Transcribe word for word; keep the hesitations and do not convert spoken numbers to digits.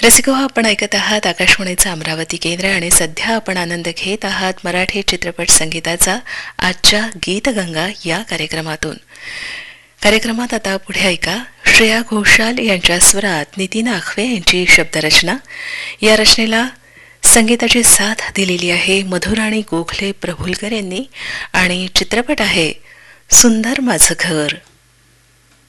रसिको, आपण ऐकत आहात आकाशवाणीचं अमरावती केंद्र आणि सध्या आपण आनंद घेत आहात मराठी चित्रपट संगीताचा आजच्या गीतगंगा या कार्यक्रमातून. कार्यक्रमात आता पुढे ऐका श्रेया घोषाल यांच्या स्वरात नितीन आखवे यांची शब्दरचना. या रचनेला संगीताची साथ दिलेली आहे मधुराणी गोखले प्रभुलकर यांनी आणि चित्रपट आहे सुंदर माझं घर.